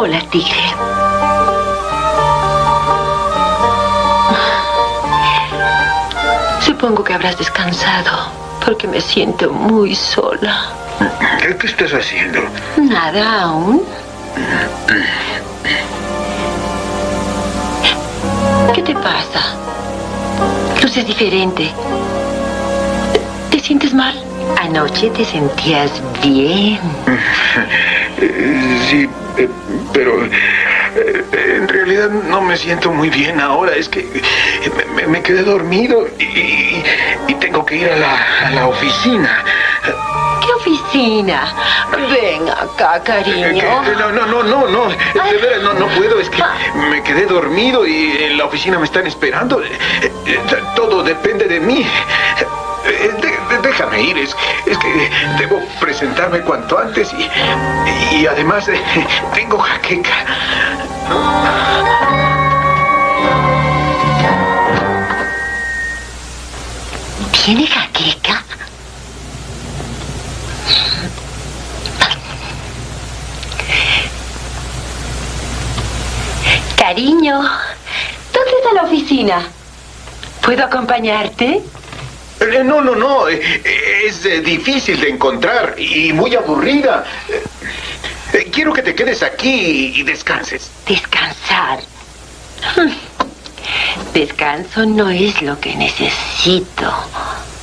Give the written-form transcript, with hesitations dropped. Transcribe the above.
Hola, tigre. Supongo que habrás descansado, porque me siento muy sola. ¿Qué estás haciendo? Nada aún. ¿Qué te pasa? Luces diferente. ¿Te sientes mal? Anoche te sentías bien. Sí, pero en realidad no me siento muy bien ahora. Es que me quedé dormido y tengo que ir a la oficina. ¿Qué oficina? Ven acá, cariño. No. De veras, no puedo. Es que me quedé dormido y en la oficina me están esperando. Todo depende de mí. Déjame ir, es que debo presentarme cuanto antes y además tengo jaqueca. ¿Tiene jaqueca? Cariño, ¿dónde está la oficina? ¿Puedo acompañarte? No. Es difícil de encontrar y muy aburrida. Quiero que te quedes aquí y descanses. Descansar. Descanso no es lo que necesito.